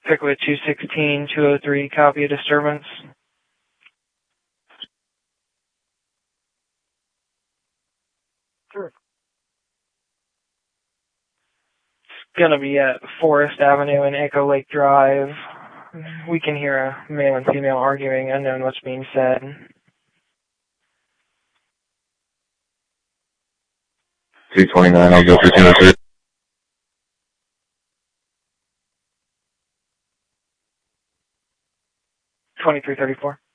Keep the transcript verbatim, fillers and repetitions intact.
Pickwood two sixteen, two oh three, copy a disturbance. Sure. It's gonna be at Forest Avenue and Echo Lake Drive. We can hear a male and female arguing, unknown what's being said. two twenty-nine, I'll go for two oh three. twenty-three thirty-four.